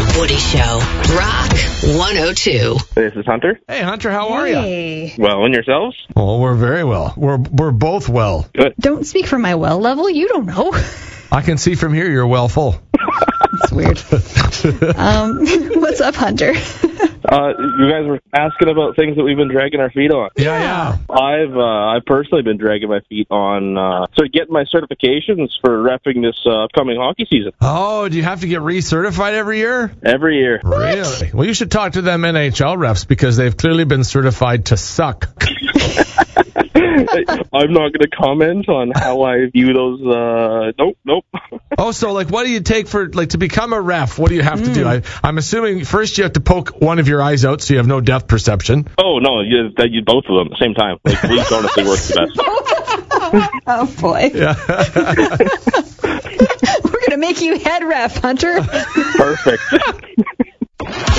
Woody Show. Rock 102. This is Hunter. Hey, Hunter, how are you? Hey. Well, and yourselves? Oh, we're very well. We're both well. Good. Don't speak for my well level. You don't know. I can see from here you're well full. That's weird. What's up, Hunter? You guys were asking about things that we've been dragging our feet on. Yeah. I've personally been dragging my feet on getting my certifications for reffing this upcoming hockey season. Oh, do you have to get recertified every year? Every year. Really? Well, you should talk to them NHL refs because they've clearly been certified to suck. I'm not going to comment on how I view those. Nope. Oh, so what do you take to become a ref? What do you have to do? I'm assuming first you have to poke one of your eyes out so you have no depth perception. Oh no, you both of them at the same time. Police honestly works the best. Oh boy. Yeah. We're gonna make you head ref, Hunter. Perfect.